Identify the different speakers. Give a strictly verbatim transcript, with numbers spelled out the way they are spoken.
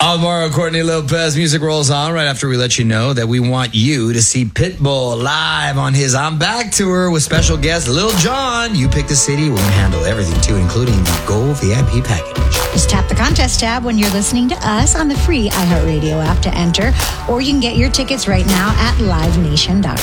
Speaker 1: Alvaro Courtney Lopez. Music rolls on right after we let you know that we want you to see Pitbull live on his I'm Back tour with special guest Lil Jon. You pick the city. We're going to handle everything, too, including the Gold V I P package.
Speaker 2: Just tap the contest tab when you're listening to us on the free iHeartRadio app to enter, or you can get your tickets right now at live nation dot